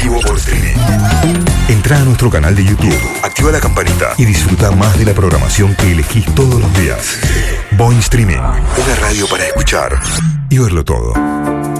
vivo por streaming. Entra a nuestro canal de YouTube, activa la campanita y disfruta más de la programación que elegís todos los días. Boing Streaming, una radio para escuchar y verlo todo.